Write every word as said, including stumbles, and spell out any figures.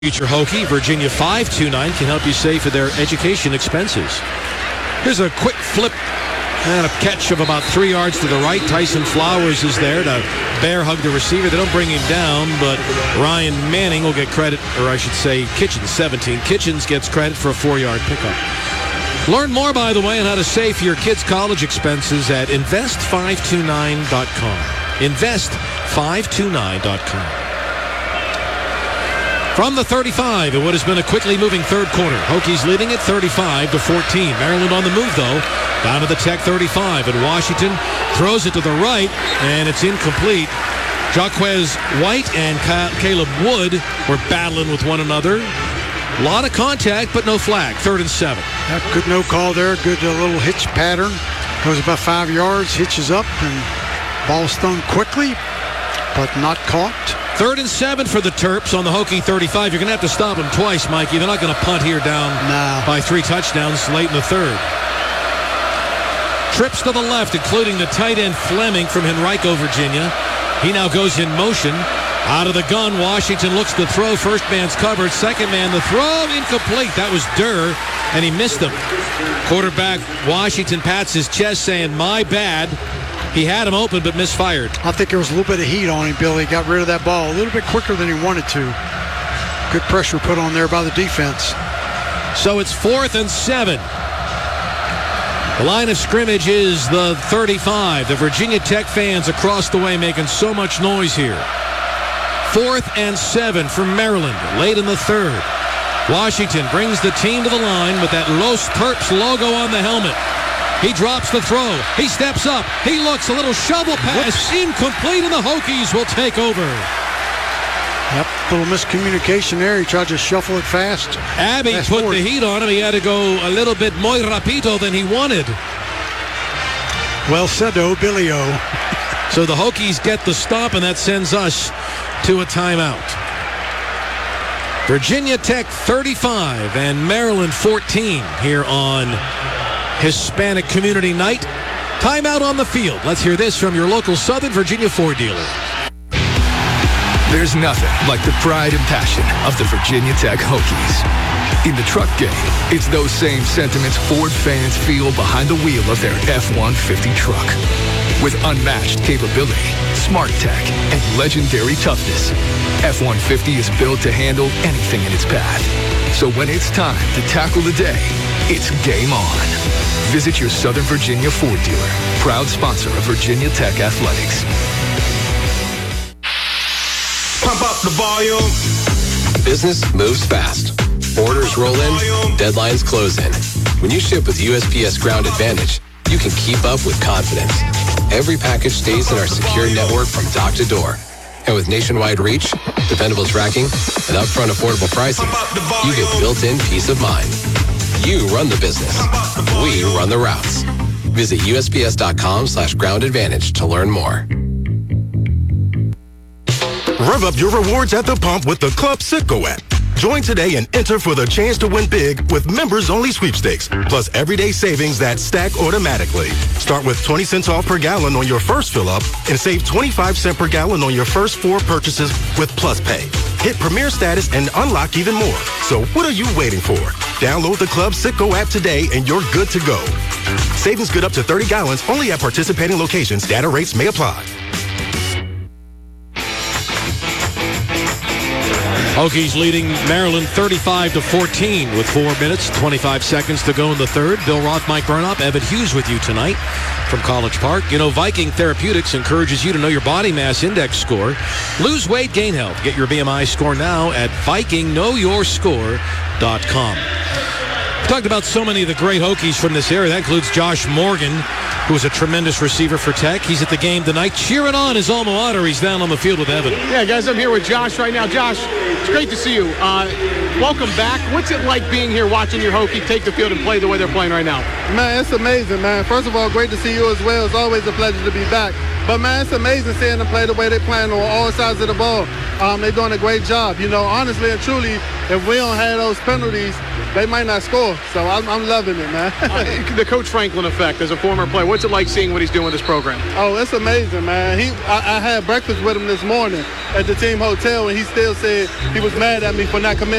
Future Hokie, Virginia five two nine can help you save for their education expenses. Here's a quick flip and a catch of about three yards to the right. Tyson Flowers is there to bear hug the receiver. They don't bring him down, but Ryan Manning will get credit, or I should say Kitchens, seventeen. Kitchens gets credit for a four-yard pickup. Learn more, by the way, on how to save for your kids' college expenses at invest five two nine dot com. invest five two nine dot com. From the thirty-five, in what has been a quickly moving third quarter, Hokies leading at thirty-five to fourteen. Maryland on the move, though, down to the Tech thirty-five, and Washington throws it to the right, and it's incomplete. Jaquez White and Caleb Wood were battling with one another. A lot of contact, but no flag. Third and seven. Yeah, good no call there. Good uh, little hitch pattern. Goes about five yards, hitches up, and ball stung quickly, but not caught. Third and seven for the Terps on the Hokie thirty-five. You're going to have to stop them twice, Mikey. They're not going to punt here down no. by three touchdowns late in the third. Trips to the left, including the tight end Fleming from Henrico, Virginia. He now goes in motion. Out of the gun, Washington looks to throw. First man's covered. Second man, the throw incomplete. That was Durr, and he missed him. Quarterback Washington pats his chest saying, my bad. He had him open, but misfired. I think there was a little bit of heat on him, Billy. Got rid of that ball a little bit quicker than he wanted to. Good pressure put on there by the defense. So it's fourth and seven. The line of scrimmage is the thirty-five. The Virginia Tech fans across the way making so much noise here. Fourth and seven for Maryland, late in the third. Washington brings the team to the line with that Los Terps logo on the helmet. He drops the throw. He steps up. He looks. A little shovel pass. Whoops. Incomplete, and the Hokies will take over. Yep, a little miscommunication there. He tried to shuffle it fast. Abbey fast put forward. the heat on him. He had to go a little bit muy rapito than he wanted. Well said, oh, Billy O. So the Hokies get the stop, and that sends us to a timeout. Virginia Tech thirty-five and Maryland fourteen here on Hispanic Community Night. Timeout on the field. Let's hear this from your local Southern Virginia Ford dealer. There's nothing like the pride and passion of the Virginia Tech Hokies. In the truck game, it's those same sentiments Ford fans feel behind the wheel of their F one fifty truck. With unmatched capability, smart tech, and legendary toughness, F one fifty is built to handle anything in its path. So when it's time to tackle the day, it's game on. Visit your Southern Virginia Ford dealer, proud sponsor of Virginia Tech Athletics. Pump up the volume. Business moves fast. Orders roll in, deadlines close in. When you ship with U S P S Ground Advantage, you can keep up with confidence. Every package stays in our secure network from dock to door. And with nationwide reach, dependable tracking, and upfront affordable pricing, you get built-in peace of mind. You run the business. We run the routes. Visit USPS.com slash ground advantage to learn more. Rev up your rewards at the pump with the Club Citgo app. Join today and enter for the chance to win big with members-only sweepstakes, plus everyday savings that stack automatically. Start with twenty cents off per gallon on your first fill-up and save twenty-five cents per gallon on your first four purchases with Plus Pay. Hit Premier Status and unlock even more. So what are you waiting for? Download the Club Citgo app today and you're good to go. Savings good up to thirty gallons only at participating locations. Data rates may apply. Hokies leading Maryland thirty-five to fourteen with four minutes, twenty-five seconds to go in the third. Bill Roth, Mike Burnop, Evan Hughes with you tonight from College Park. You know, Viking Therapeutics encourages you to know your body mass index score. Lose weight, gain health. Get your B M I score now at Viking Know Your Score dot com. We talked about so many of the great Hokies from this era. That includes Josh Morgan, who is a tremendous receiver for Tech. He's at the game tonight, cheering on his alma mater. He's down on the field with Evan. Yeah, guys, I'm here with Josh right now. Josh, it's great to see you. Uh, welcome back. What's it like being here watching your Hokie take the field and play the way they're playing right now? Man, it's amazing, man. First of all, great to see you as well. It's always a pleasure to be back. But, man, it's amazing seeing them play the way they're playing on all sides of the ball. Um, they're doing a great job. You know, honestly and truly, if we don't have those penalties, they might not score. So I'm, I'm loving it, man. uh, the Coach Franklin effect as a former player. What's it like seeing what he's doing with this program? Oh, it's amazing, man. He, I, I had breakfast with him this morning at the team hotel, and he still said he was mad at me for not committing.